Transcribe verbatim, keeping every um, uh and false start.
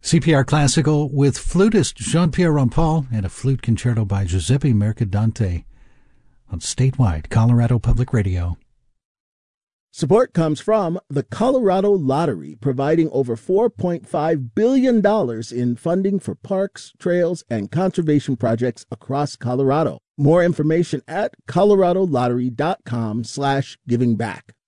C P R Classical with flutist Jean-Pierre Rampal and a flute concerto by Giuseppe Mercadante on statewide Colorado Public Radio. Support comes from the Colorado Lottery, providing over four point five billion dollars in funding for parks, trails, and conservation projects across Colorado. More information at coloradolottery.com slash giving back.